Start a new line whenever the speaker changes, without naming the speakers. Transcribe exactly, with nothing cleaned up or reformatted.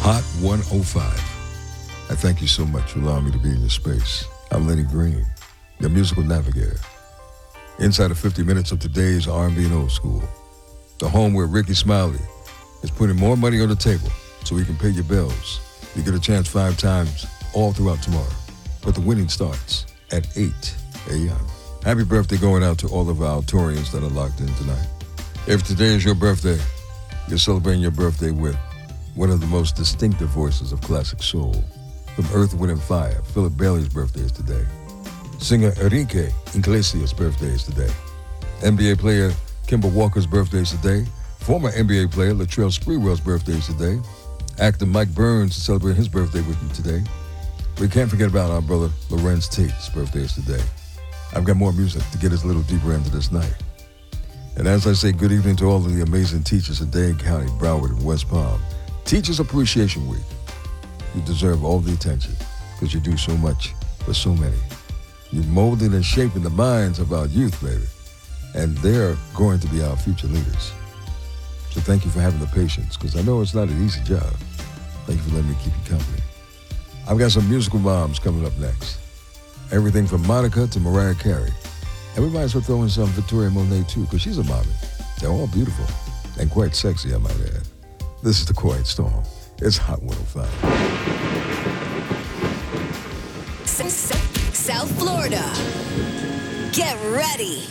Hot one oh five. I thank you so much for allowing me to be in your space. I'm Lenny Green, your musical navigator. Inside of fifty minutes of today's R and B and old school, the home where Ricky Smiley is putting more money on the table so he can pay your bills. You get a chance five times all throughout tomorrow, but the winning starts at eight a.m. Happy birthday going out to all of our Taurians that are locked in tonight. If today is your birthday, you're celebrating your birthday with one of the most distinctive voices of classic soul. From Earth, Wind and Fire, Philip Bailey's birthday is today. Singer Enrique Iglesias' birthday is today. N B A player Kemba Walker's birthday is today. Former N B A player Latrell Sprewell's birthday is today. Actor Mike Burns is celebrating his birthday with you today. We can't forget about our brother Lorenz Tate's birthday is today. I've got more music to get us a little deeper into this night. And as I say, good evening to all of the amazing teachers in Dane County, Broward, and West Palm. Teachers Appreciation Week. You deserve all the attention because you do so much for so many. You're molding and shaping the minds of our youth, baby. And they're going to be our future leaders. So thank you for having the patience because I know it's not an easy job. Thank you for letting me keep you company. I've got some musical moms coming up next. Everything from Monica to Mariah Carey. And we might as well throw in some Victoria Monet too because she's a mommy. They're all beautiful and quite sexy, I might add. This is The Quiet Storm. It's Hot one oh five.
South Florida. Get ready